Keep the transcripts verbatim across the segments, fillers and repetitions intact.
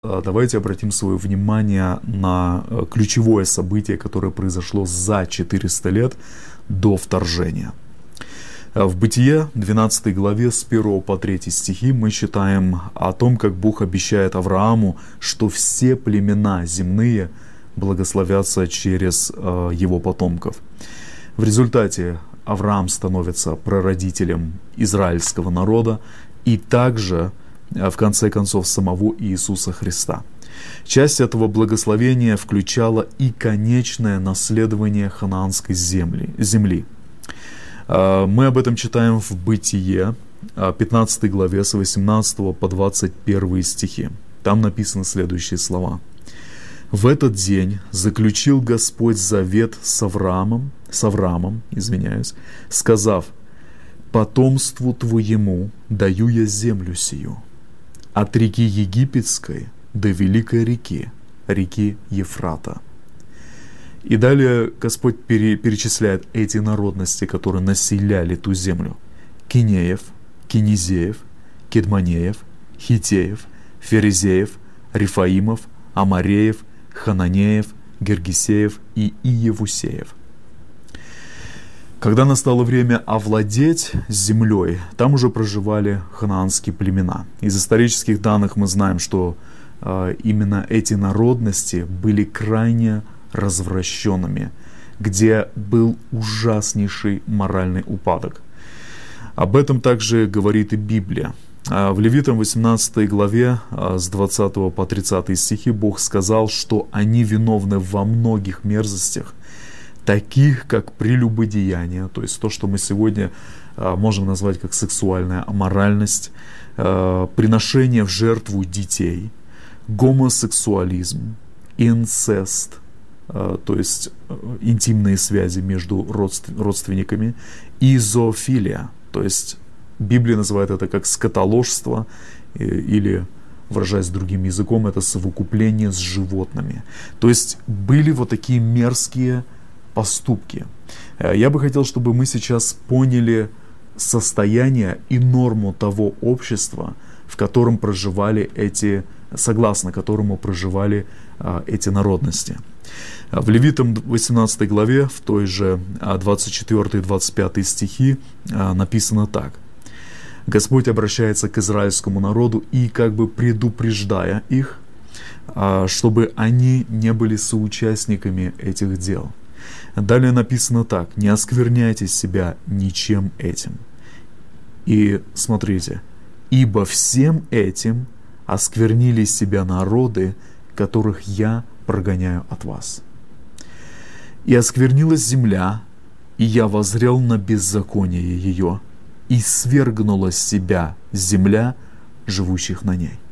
Давайте обратим свое внимание на ключевое событие, которое произошло за четыреста лет до вторжения. В Бытие, двенадцатой главе, с первого по третий стихи, мы читаем о том, как Бог обещает Аврааму, что все племена земные благословятся через его потомков. В результате Авраам становится прародителем израильского народа и также, в конце концов, самого Иисуса Христа. Часть этого благословения включала и конечное наследование ханаанской земли. земли. Мы об этом читаем в Бытие, пятнадцатой главе, с восемнадцатого по двадцать первый стихи. Там написаны следующие слова. «В этот день заключил Господь завет с Авраамом, с Авраамом, извиняюсь, сказав: потомству твоему даю я землю сию, от реки Египетской до великой реки, реки Ефрата». И далее Господь пере, перечисляет эти народности, которые населяли ту землю: Кинеев, Кинезеев, Кедмонеев, Хитеев, Ферезеев, Рифаимов, Амареев, Хананеев, Гергесеев и Иевусеев. Когда настало время овладеть землей, там уже проживали ханаанские племена. Из исторических данных мы знаем, что э, именно эти народности были крайне развращенными, где был ужаснейший моральный упадок. Об этом также говорит и Библия. В Левитам восемнадцатой главе с двадцатого по тридцатый стихи Бог сказал, что они виновны во многих мерзостях, таких как прелюбодеяние, то есть то, что мы сегодня можем назвать как сексуальная аморальность, приношение в жертву детей, гомосексуализм, инцест, то есть интимные связи между родственниками, и зоофилия, то есть Библия называет это как скотоложство, или, выражаясь другим языком, это совокупление с животными. То есть были вот такие мерзкие поступки. Я бы хотел, чтобы мы сейчас поняли состояние и норму того общества, в котором проживали эти, согласно которому проживали эти народности. В Левитам восемнадцатой главе, в той же двадцать четвёртый двадцать пятый стихи написано так. Господь обращается к израильскому народу и как бы предупреждая их, чтобы они не были соучастниками этих дел. Далее написано так: «Не оскверняйте себя ничем этим». И смотрите: «Ибо всем этим осквернили себя народы, которых я прогоняю от вас. И осквернилась земля, и я воззрел на беззаконие ее, и свергнула с себя земля живущих на ней».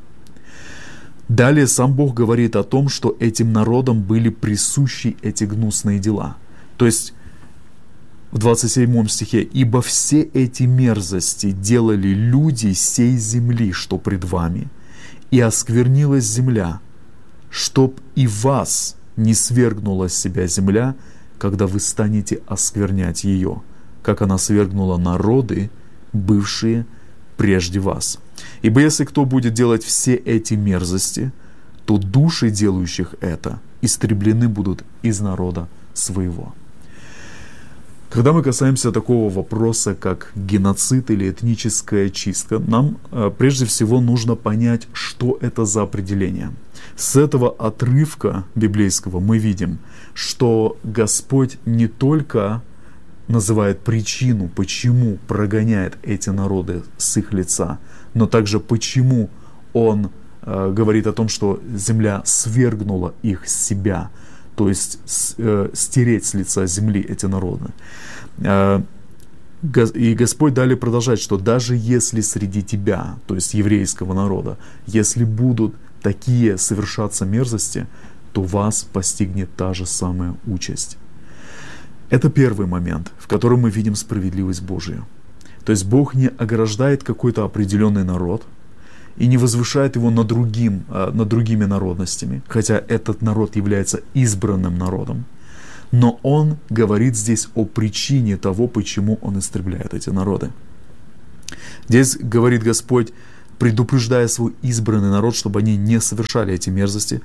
Далее сам Бог говорит о том, что этим народам были присущи эти гнусные дела. То есть в двадцать седьмом стихе: «Ибо все эти мерзости делали люди сей земли, что пред вами, и осквернилась земля, чтоб и вас не свергнула с себя земля, когда вы станете осквернять ее, как она свергнула народы, бывшие прежде вас. Ибо если кто будет делать все эти мерзости, то души делающих это истреблены будут из народа своего». Когда мы касаемся такого вопроса, как геноцид или этническая чистка, нам э, прежде всего нужно понять, что это за определение. С этого отрывка библейского мы видим, что Господь не только называет причину, почему прогоняет эти народы с их лица, но также почему Он э, говорит о том, что земля свергнула их с себя, то есть с, э, стереть с лица земли эти народы. Э, и Господь далее продолжает, что даже если среди тебя, то есть еврейского народа, если будут такие совершаться мерзости, то вас постигнет та же самая участь. Это первый момент, в котором мы видим справедливость Божию. То есть Бог не ограждает какой-то определенный народ и не возвышает его над, другим, над другими народностями, хотя этот народ является избранным народом. Но Он говорит здесь о причине того, почему Он истребляет эти народы. Здесь говорит Господь предупреждая свой избранный народ, чтобы они не совершали эти мерзости,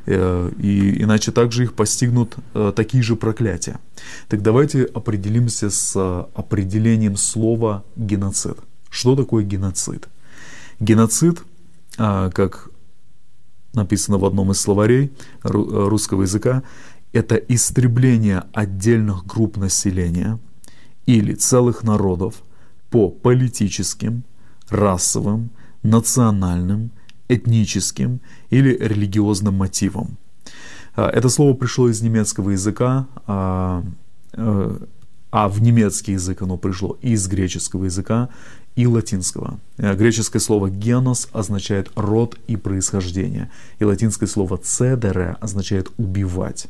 и иначе также их постигнут такие же проклятия. Так давайте определимся с определением слова «геноцид». Что такое геноцид? Геноцид, как написано в одном из словарей русского языка, это истребление отдельных групп населения или целых народов по политическим, расовым, национальным, этническим или религиозным мотивам. Это слово пришло из немецкого языка, а в немецкий язык оно пришло из греческого языка и латинского. Греческое слово «генос» означает «род» и «происхождение», и латинское слово «цедере» означает «убивать».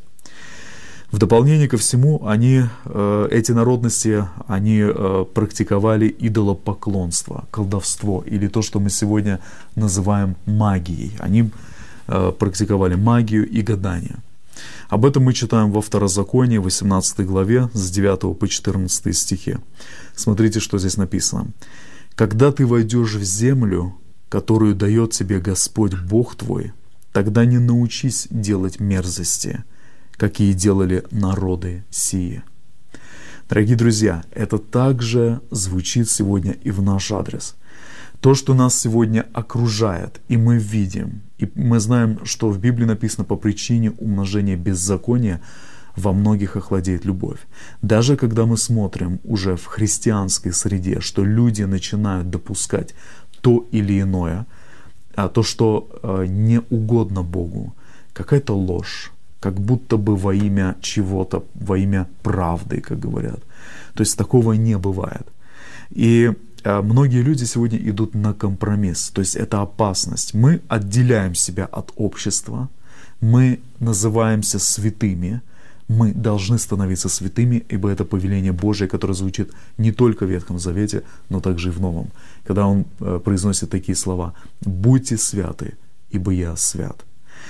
В дополнение ко всему, они, эти народности, они практиковали идолопоклонство, колдовство, или то, что мы сегодня называем магией. Они практиковали магию и гадание. Об этом мы читаем во Второзаконии, восемнадцатой главе, с девятого по четырнадцатый стихи. Смотрите, что здесь написано. «Когда ты войдешь в землю, которую дает тебе Господь Бог твой, тогда не научись делать мерзости, какие делали народы сии». Дорогие друзья, это также звучит сегодня и в наш адрес. То, что нас сегодня окружает, и мы видим, и мы знаем, что в Библии написано: по причине умножения беззакония во многих охладеет любовь. Даже когда мы смотрим уже в христианской среде, что люди начинают допускать то или иное, а то, что не угодно Богу, какая-то ложь, как будто бы во имя чего-то, во имя правды, как говорят. То есть такого не бывает. И многие люди сегодня идут на компромисс, то есть это опасность. Мы отделяем себя от общества, мы называемся святыми, мы должны становиться святыми, ибо это повеление Божие, которое звучит не только в Ветхом Завете, но также и в Новом, когда Он произносит такие слова: «Будьте святы, ибо я свят».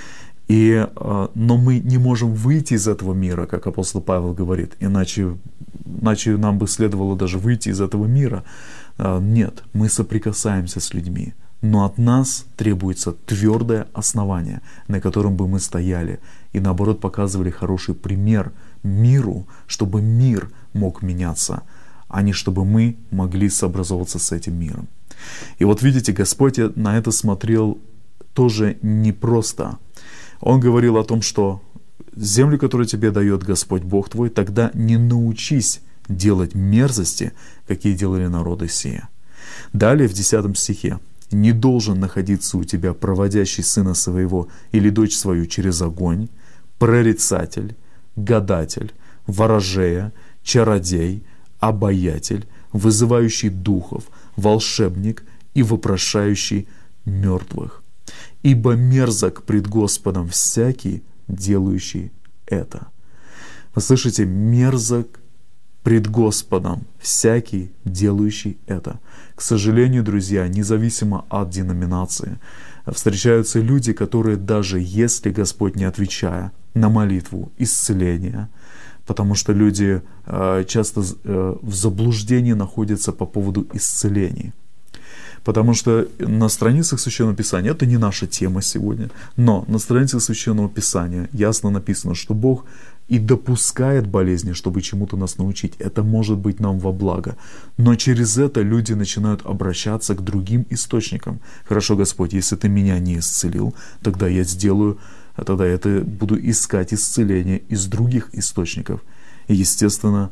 И, но мы не можем выйти из этого мира, как апостол Павел говорит, иначе, иначе нам бы следовало даже выйти из этого мира. Нет, мы соприкасаемся с людьми, но от нас требуется твердое основание, на котором бы мы стояли, и наоборот показывали хороший пример миру, чтобы мир мог меняться, а не чтобы мы могли сообразовываться с этим миром. И вот видите, Господь на это смотрел тоже непросто. Он говорил о том, что землю, которую тебе дает Господь Бог твой, тогда не научись делать мерзости, какие делали народы сие. Далее в десятом стихе: «Не должен находиться у тебя проводящий сына своего или дочь свою через огонь, прорицатель, гадатель, ворожея, чародей, обаятель, вызывающий духов, волшебник и вопрошающий мертвых. Ибо мерзок пред Господом всякий, делающий это». Вы слышите? Мерзок пред Господом всякий, делающий это. К сожалению, друзья, независимо от деноминации, встречаются люди, которые даже если Господь не отвечая на молитву исцеления, потому что люди э, часто э, в заблуждении находятся по поводу исцелений. Потому что на страницах Священного Писания, это не наша тема сегодня, но на страницах Священного Писания ясно написано, что Бог и допускает болезни, чтобы чему-то нас научить. Это может быть нам во благо. Но через это люди начинают обращаться к другим источникам. Хорошо, Господь, если Ты меня не исцелил, тогда я сделаю, тогда я буду искать исцеление из других источников. И, естественно,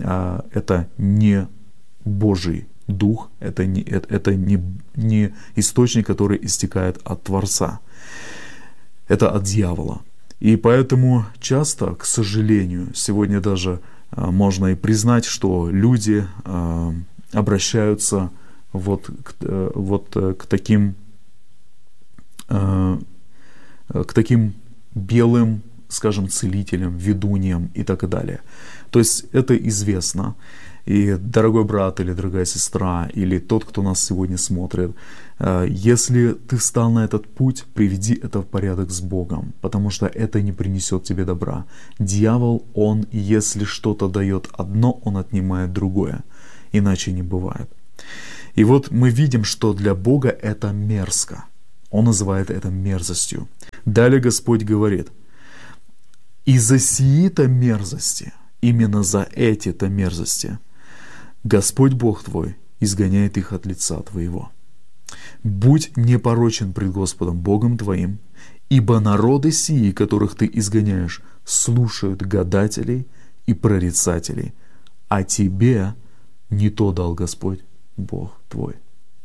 это не Божий Дух, это не, это не, не источник, который истекает от Творца. Это от дьявола. И поэтому часто, к сожалению, сегодня даже а, можно и признать, что люди а, обращаются вот к, вот к таким, а, к таким белым, скажем, целителям, ведуньям и так далее. То есть это известно. И, дорогой брат или дорогая сестра, или тот, кто нас сегодня смотрит, если ты встал на этот путь, приведи это в порядок с Богом, потому что это не принесет тебе добра. Дьявол, он, если что-то дает одно, он отнимает другое. Иначе не бывает. И вот мы видим, что для Бога это мерзко. Он называет это мерзостью. Далее Господь говорит: «И за сии-то мерзости, именно за эти-то мерзости, Господь Бог твой изгоняет их от лица твоего. Будь непорочен пред Господом Богом твоим, ибо народы сии, которых ты изгоняешь, слушают гадателей и прорицателей, а тебе не то дал Господь Бог твой».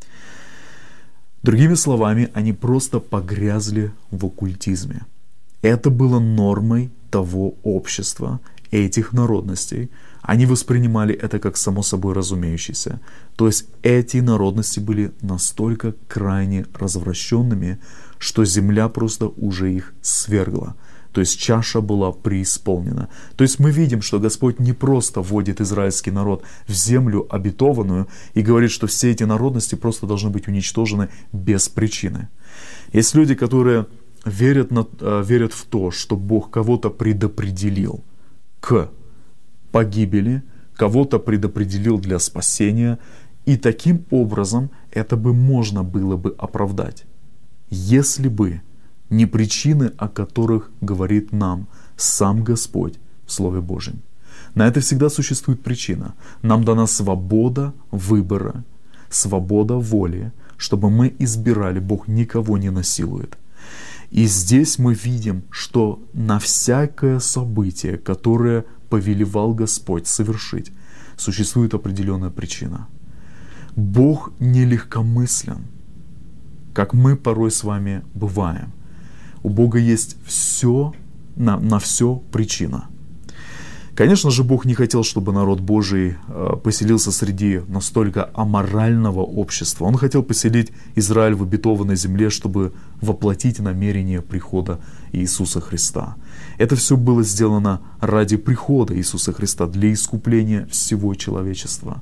Другими словами, они просто погрязли в оккультизме. Это было нормой того общества, этих народностей. Они воспринимали это как само собой разумеющееся. То есть эти народности были настолько крайне развращенными, что земля просто уже их свергла. То есть чаша была преисполнена. То есть мы видим, что Господь не просто вводит израильский народ в землю обетованную и говорит, что все эти народности просто должны быть уничтожены без причины. Есть люди, которые верят, на, верят в то, что Бог кого-то предопределил к погибели, кого-то предопределил для спасения, и таким образом это бы можно было бы оправдать, если бы не причины, о которых говорит нам сам Господь в Слове Божьем. На это всегда существует причина. Нам дана свобода выбора, свобода воли, чтобы мы избирали. Бог никого не насилует. И здесь мы видим, что на всякое событие, которое повелевал Господь совершить, существует определенная причина. Бог не легкомыслен, как мы порой с вами бываем. У Бога есть все, на, на все причина. Конечно же, Бог не хотел, чтобы народ Божий поселился среди настолько аморального общества. Он хотел поселить Израиль в обетованной земле, чтобы воплотить намерение прихода Иисуса Христа. Это все было сделано ради прихода Иисуса Христа, для искупления всего человечества.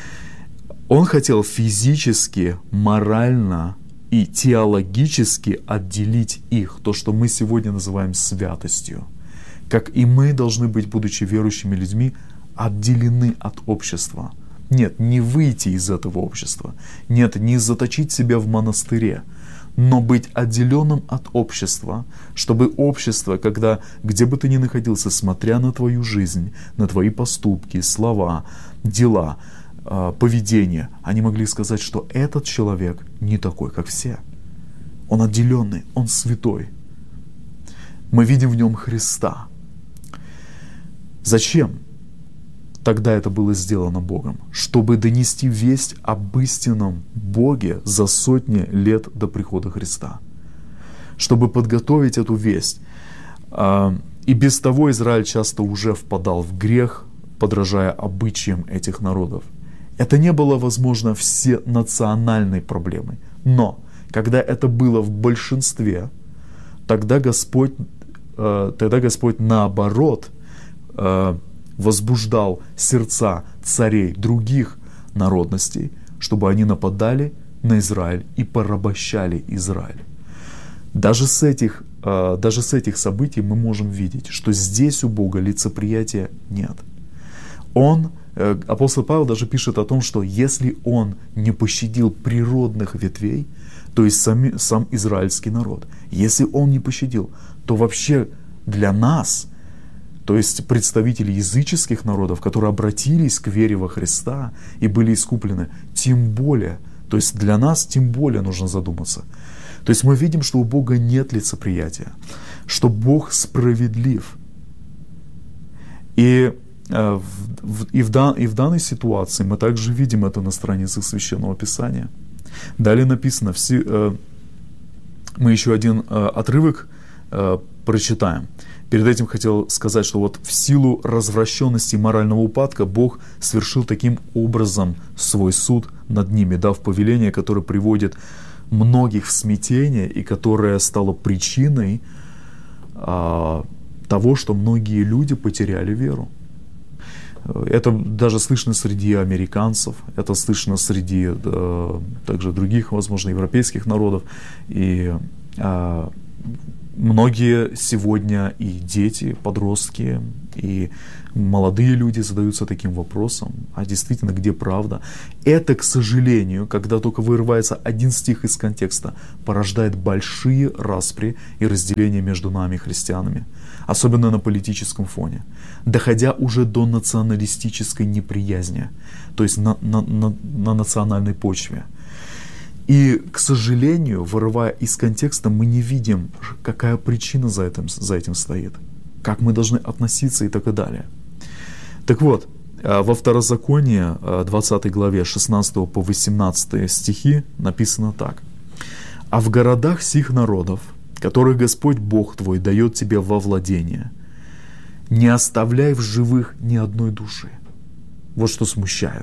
Он хотел физически, морально и теологически отделить их, то, что мы сегодня называем святостью. Как и мы должны быть, будучи верующими людьми, отделены от общества. Нет, не выйти из этого общества. Нет, не заточить себя в монастыре, но быть отделенным от общества, чтобы общество, когда, где бы ты ни находился, смотря на твою жизнь, на твои поступки, слова, дела, поведение, они могли сказать, что этот человек не такой, как все. Он отделенный, он святой. Мы видим в нем Христа. Зачем тогда это было сделано Богом? Чтобы донести весть об истинном Боге за сотни лет до прихода Христа. Чтобы подготовить эту весть. И без того Израиль часто уже впадал в грех, подражая обычаям этих народов. Это не было, возможно, всенациональной проблемой. Но, когда это было в большинстве, тогда Господь, тогда Господь наоборот возбуждал сердца царей других народностей, чтобы они нападали на Израиль и порабощали Израиль. Даже с этих, даже с этих событий мы можем видеть, что здесь у Бога лицеприятия нет. Он, апостол Павел даже пишет о том, что если он не пощадил природных ветвей, то есть сами, сам израильский народ, если он не пощадил, то вообще для нас, то есть представители языческих народов, которые обратились к вере во Христа и были искуплены, тем более, то есть для нас тем более нужно задуматься. То есть мы видим, что у Бога нет лицеприятия, что Бог справедлив. И, э, в, и, в, дан, и в данной ситуации мы также видим это на страницах Священного Писания. Далее написано, все, э, мы еще один э, отрывок э, прочитаем. Перед этим хотел сказать, что вот в силу развращенности и морального упадка Бог совершил таким образом свой суд над ними, дав повеление, которое приводит многих в смятение и которое стало причиной а, того, что многие люди потеряли веру. Это даже слышно среди американцев, это слышно среди а, также других, возможно, европейских народов. И а, Многие сегодня и дети, подростки, и молодые люди задаются таким вопросом, а действительно, где правда? Это, к сожалению, когда только вырывается один стих из контекста, порождает большие распри и разделения между нами, христианами, особенно на политическом фоне, доходя уже до националистической неприязни, то есть на, на, на, на национальной почве. И, к сожалению, вырывая из контекста, мы не видим, какая причина за этим, за этим стоит, как мы должны относиться и так и далее. Так вот, во Второзаконии, двадцатой главе, шестнадцатого по восемнадцатый стихи написано так. «А в городах сих народов, которых Господь Бог твой дает тебе во владение, не оставляй в живых ни одной души». Вот что смущает.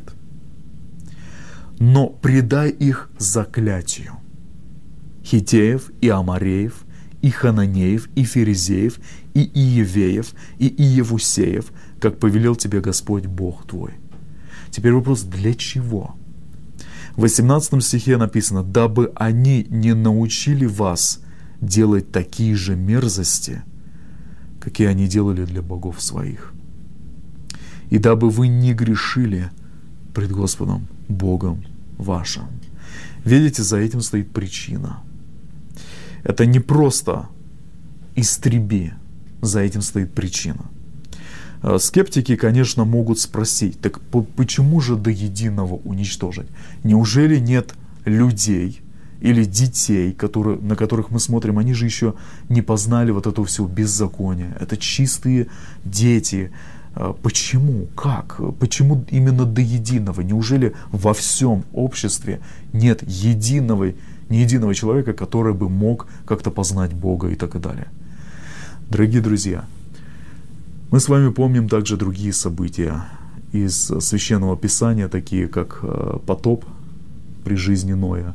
«Но предай их заклятию Хитеев и Амореев, и Хананеев, и Ферезеев, и Иевеев, и Иевусеев, как повелел тебе Господь Бог твой». Теперь вопрос, для чего? В восемнадцатом стихе написано: «Дабы они не научили вас делать такие же мерзости, какие они делали для богов своих, и дабы вы не грешили пред Господом Богом вашим». Видите, за этим стоит причина. Это не просто «истреби», за этим стоит причина. Скептики, конечно, могут спросить: так почему же до единого уничтожить? Неужели нет людей или детей, которые, на которых мы смотрим, они же еще не познали вот это все беззаконие? Это чистые дети. Почему? Как? Почему именно до единого? Неужели во всем обществе нет единого, ни единого человека, который бы мог как-то познать Бога и так и далее? Дорогие друзья, мы с вами помним также другие события из Священного Писания, такие как потоп при жизни Ноя.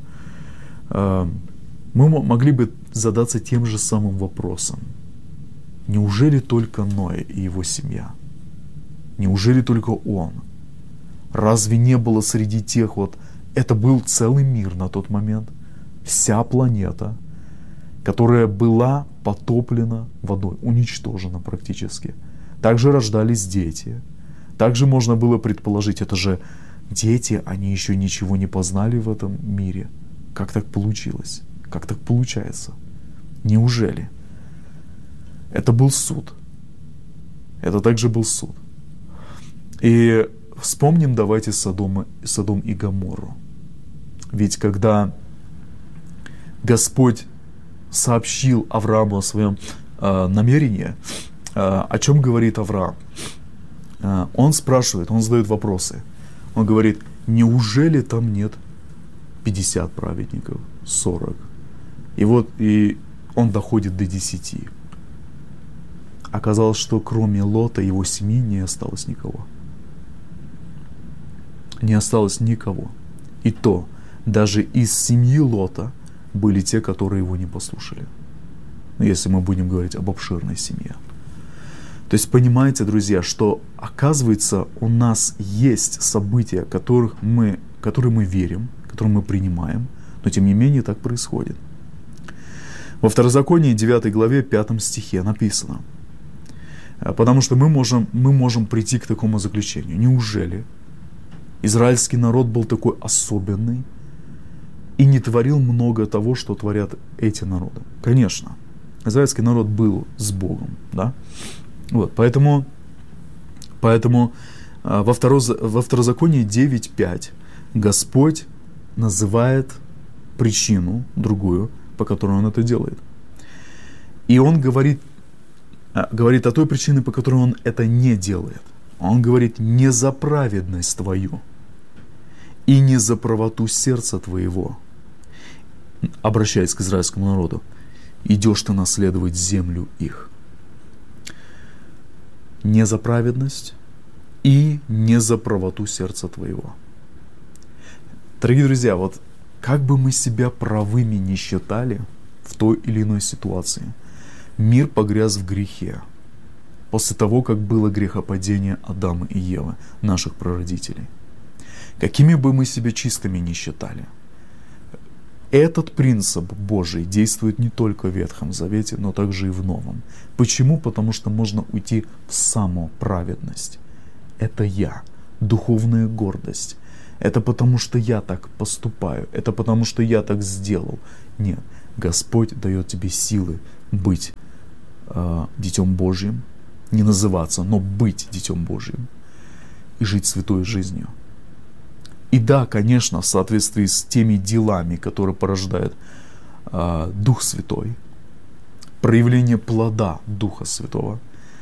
Мы могли бы задаться тем же самым вопросом. Неужели только Ной и его семья? Неужели только он? Разве не было среди тех вот... Это был целый мир на тот момент, вся планета, которая была потоплена водой, уничтожена практически. Также рождались дети. Также можно было предположить, это же дети, они еще ничего не познали в этом мире. Как так получилось? Как так получается? Неужели? Это был суд. Это также был суд. И вспомним давайте Содом, Содом и Гоморру. Ведь когда Господь сообщил Аврааму о своем э, намерении, э, о чем говорит Авраам? Э, он спрашивает, он задает вопросы. Он говорит: неужели там нет пятьдесят праведников, сорок? И вот и он доходит до десяти. Оказалось, что кроме Лота и его семьи не осталось никого. Не осталось никого. И то, даже из семьи Лота были те, которые его не послушали. Если мы будем говорить об обширной семье. То есть понимаете, друзья, что оказывается у нас есть события, которых мы, которые мы верим, которые мы принимаем, но тем не менее так происходит. Во Второзаконии девятой главе пятом стихе написано: потому что мы можем, мы можем прийти к такому заключению. Неужели израильский народ был такой особенный и не творил много того, что творят эти народы? Конечно, израильский народ был с Богом, да? Вот, поэтому, поэтому во, второз, во Второзаконии девять пять Господь называет причину другую, по которой Он это делает. И Он говорит, говорит о той причине, по которой Он это не делает. Он говорит: не за праведность твою и не за правоту сердца твоего, обращаясь к израильскому народу, идешь ты наследовать землю их. Не за праведность и не за правоту сердца твоего. Дорогие друзья, вот как бы мы себя правыми не считали в той или иной ситуации, мир погряз в грехе после того, как было грехопадение Адама и Евы, наших прародителей. Какими бы мы себя чистыми не считали, Этот принцип Божий действует не только в Ветхом Завете, но также и в Новом. Почему? Потому что можно уйти в самоправедность. Это я, духовная гордость. Это потому, что я так поступаю. Это потому, что я так сделал. Нет, Господь дает тебе силы быть э, Детем Божьим, не называться, но быть Детем Божьим и жить святой жизнью. И да, конечно, в соответствии с теми делами, которые порождает э, Дух Святой, проявление плода Духа Святого,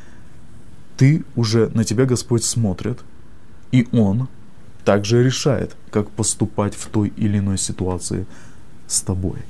ты уже, на тебя Господь смотрит, и Он также решает, как поступать в той или иной ситуации с тобой.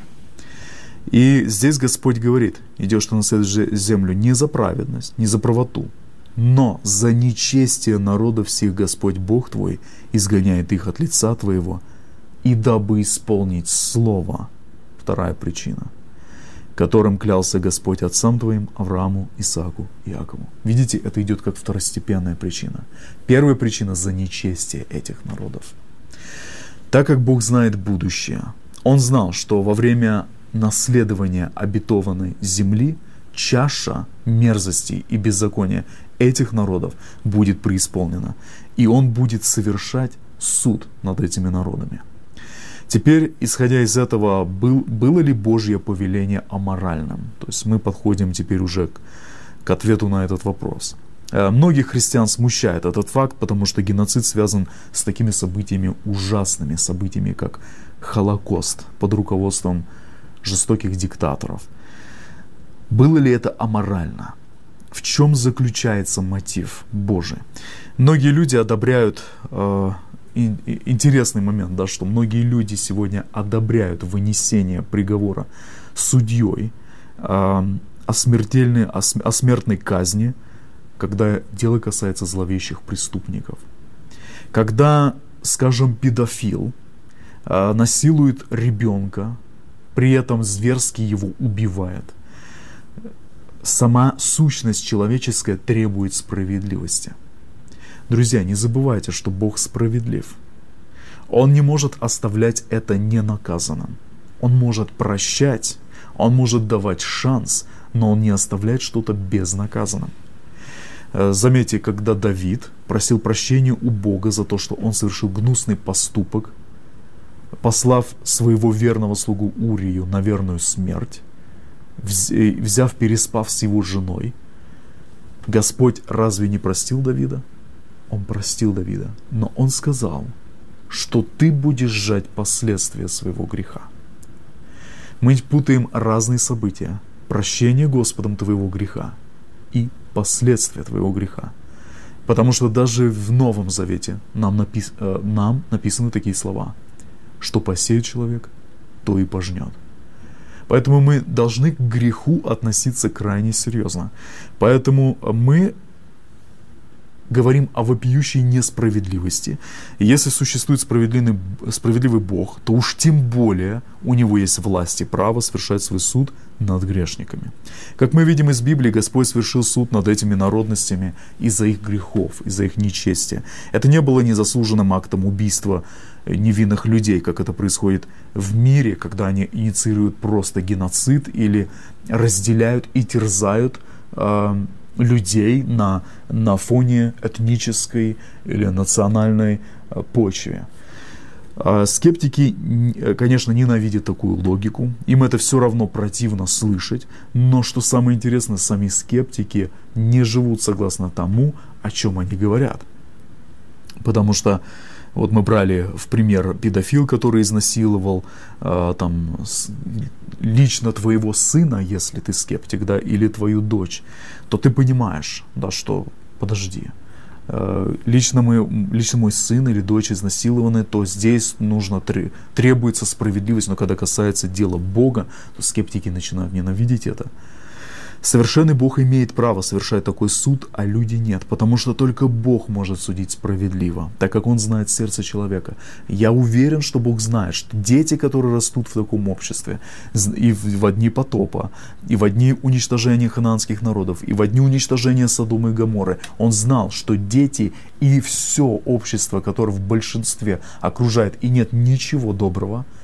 И здесь Господь говорит: идешь ты на следующую землю не за праведность, не за правоту, но за нечестие народа всех Господь Бог твой изгоняет их от лица твоего, и дабы исполнить слово, вторая причина, которым клялся Господь отцам твоим, Аврааму, Исааку и Иакову. Видите, это идет как второстепенная причина. Первая причина — за нечестие этих народов. Так как Бог знает будущее, Он знал, что во время наследования обетованной земли чаша мерзости и беззакония этих народов будет преисполнена, и Он будет совершать суд над этими народами. Теперь, исходя из этого, был, было ли Божье повеление аморальным? То есть мы подходим теперь уже к, к ответу на этот вопрос. Многих христиан смущает этот факт, потому что геноцид связан с такими событиями, ужасными событиями, как Холокост под руководством жестоких диктаторов. Было ли это аморально? В чем заключается мотив Божий? Многие люди одобряют, э, и, и, интересный момент, да, что многие люди сегодня одобряют вынесение приговора судьей э, о, смертельной, о, о смертной казни, когда дело касается зловещих преступников. Когда, скажем, педофил э, насилует ребенка, при этом зверски его убивает, сама сущность человеческая требует справедливости. Друзья, не забывайте, что Бог справедлив. Он не может оставлять это ненаказанным. Он может прощать, Он может давать шанс, но Он не оставляет что-то безнаказанным. Заметьте, когда Давид просил прощения у Бога за то, что он совершил гнусный поступок, послав своего верного слугу Урию на верную смерть, взяв, переспав с его женой, Господь разве не простил Давида? Он простил Давида, но Он сказал, что ты будешь сжать последствия своего греха. Мы путаем разные события: прощение Господом твоего греха и последствия твоего греха. Потому что даже в Новом Завете нам, напис... нам написаны такие слова: что посеет человек, то и пожнет. Поэтому мы должны к греху относиться крайне серьезно. Поэтому мы говорим о вопиющей несправедливости. И если существует справедливый, справедливый Бог, то уж тем более у Него есть власть и право совершать свой суд над грешниками. Как мы видим из Библии, Господь совершил суд над этими народностями из-за их грехов, из-за их нечестия. Это не было незаслуженным актом убийства невинных людей, как это происходит в мире, когда они инициируют просто геноцид или разделяют и терзают э, людей на, на фоне этнической или национальной э, почве. Э, скептики, конечно, ненавидят такую логику, им это все равно противно слышать, но что самое интересное, сами скептики не живут согласно тому, о чем они говорят. Потому что вот мы брали в пример педофил, который изнасиловал э, там, с, лично твоего сына, если ты скептик, да, или твою дочь, то ты понимаешь, да, что подожди, э, лично, мой, лично мой сын или дочь изнасилованы, то здесь нужно требуется справедливость, но когда касается дела Бога, то скептики начинают ненавидеть это. Совершенный Бог имеет право совершать такой суд, а люди нет, потому что только Бог может судить справедливо, так как Он знает сердце человека. Я уверен, что Бог знает, что дети, которые растут в таком обществе, и в дни потопа, и в дни уничтожения ханаанских народов, и в дни уничтожения Содома и Гоморры, Он знал, что дети и все общество, которое в большинстве окружает, и нет ничего доброго,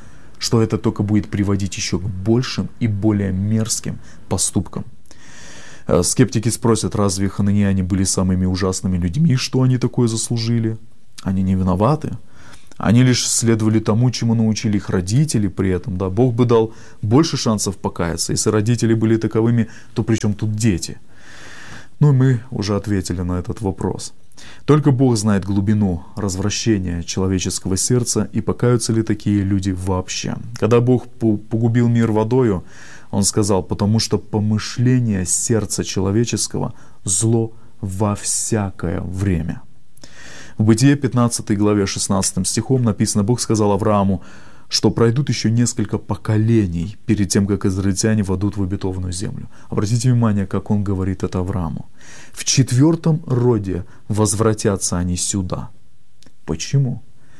что это только будет приводить еще к большим и более мерзким поступкам. Скептики спросят, разве хананиане были самыми ужасными людьми, что они такое заслужили? Они не виноваты. Они лишь следовали тому, чему научили их родители при этом. Да? Бог бы дал больше шансов покаяться. Если родители были таковыми, то при чем тут дети? Ну и мы уже ответили на этот вопрос. Только Бог знает глубину развращения человеческого сердца и покаются ли такие люди вообще. Когда Бог погубил мир водою, Он сказал, потому что помышление сердца человеческого зло во всякое время. В Бытие пятнадцатой главе шестнадцатым стихом написано, Бог сказал Аврааму, что пройдут еще несколько поколений перед тем, как израильтяне войдут в обетованную землю. Обратите внимание, как он говорит это Аврааму. В четвертом роде возвратятся они сюда. Почему?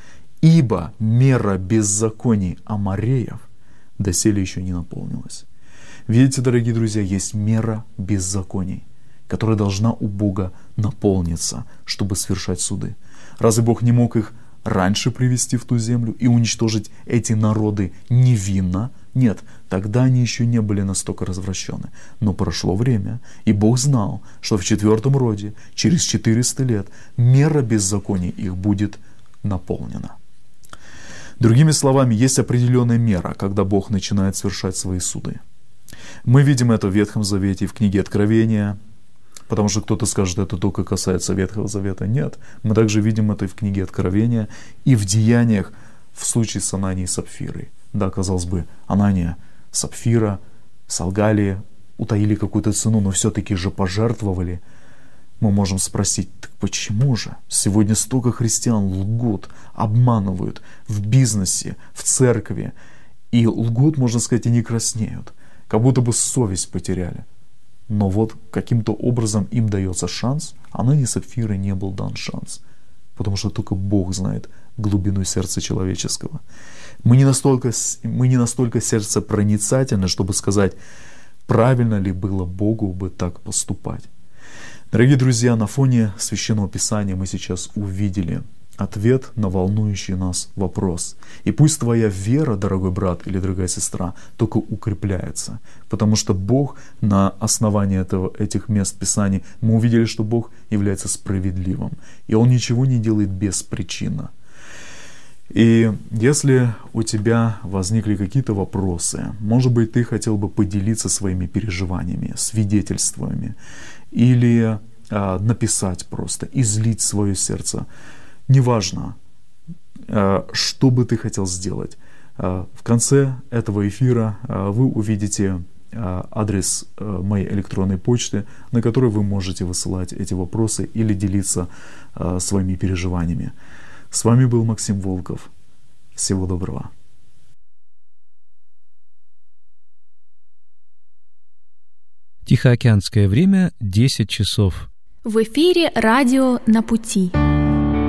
Ибо мера беззаконий амореев доселе еще не наполнилась. Видите, дорогие друзья, есть мера беззаконий, которая должна у Бога наполниться, чтобы совершать суды. Разве Бог не мог их раньше привести в ту землю и уничтожить эти народы невинно? Нет, тогда они еще не были настолько развращены. Но прошло время, и Бог знал, что в четвертом роде, через четыреста лет, мера беззаконий их будет наполнена. Другими словами, есть определенная мера, когда Бог начинает совершать свои суды. Мы видим это в Ветхом Завете и в книге Откровения, потому что кто-то скажет, это только касается Ветхого Завета. Нет, мы также видим это и в книге Откровения, и в Деяниях в случае с Ананией и Сапфирой. Да, казалось бы, Анания, Сапфира солгали, утаили какую-то цену, но все-таки же пожертвовали. Мы можем спросить, так почему же? Сегодня столько христиан лгут, обманывают в бизнесе, в церкви. И лгут, можно сказать, и не краснеют. Как будто бы совесть потеряли. Но вот каким-то образом им дается шанс, а Анании и Сапфире не был дан шанс. Потому что только Бог знает глубину сердца человеческого. Мы не настолько, мы не настолько сердцепроницательны, чтобы сказать, правильно ли было Богу бы так поступать. Дорогие друзья, на фоне Священного Писания мы сейчас увидели ответ на волнующий нас вопрос. И пусть твоя вера, дорогой брат или дорогая сестра, только укрепляется. Потому что Бог на основании этого, этих мест Писаний, мы увидели, что Бог является справедливым. И Он ничего не делает беспричинно. И если у тебя возникли какие-то вопросы, может быть, ты хотел бы поделиться своими переживаниями, свидетельствами, или а, написать просто, излить свое сердце, неважно, что бы ты хотел сделать. В конце этого эфира вы увидите адрес моей электронной почты, на который вы можете высылать эти вопросы или делиться своими переживаниями. С вами был Максим Волков. Всего доброго. Тихоокеанское время, десять часов. В эфире радио «На пути».